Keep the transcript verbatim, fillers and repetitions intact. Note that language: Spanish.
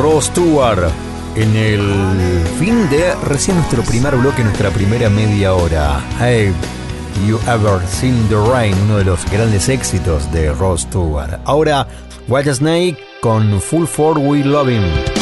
Rod Stewart en el fin de recién nuestro primer bloque, nuestra primera media hora. Have You Ever Seen the Rain, uno de los grandes éxitos de Rod Stewart. Ahora Whitesnake con Full For We Love Him.